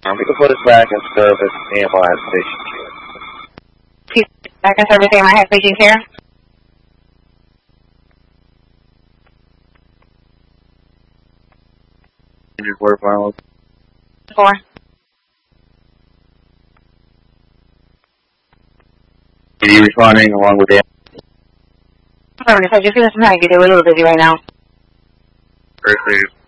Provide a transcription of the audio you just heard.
We can put us back in service nearby station care. Back in service nearby station care. Word final. 4. Are you responding along with it? Sorry, I just feel sometimes you're a little busy right now. First,